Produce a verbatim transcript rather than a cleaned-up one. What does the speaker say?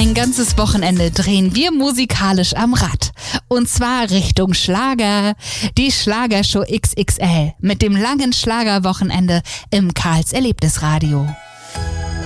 Ein ganzes Wochenende drehen wir musikalisch am Rad. Und zwar Richtung Schlager. Die Schlagershow X X L mit dem langen Schlagerwochenende im Karls Erlebnisradio.